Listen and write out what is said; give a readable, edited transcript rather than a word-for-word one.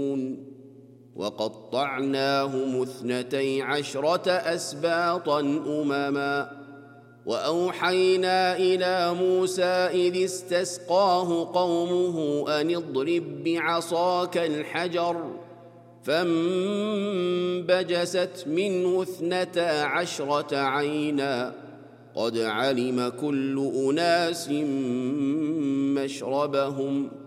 وقطعناهم 12 أسباطا أمما وأوحينا إلى موسى إذ استسقاه قومه أن اضرب بعصاك الحجر فانبجست منه 12 عينا قد علم كل أناس مشربهم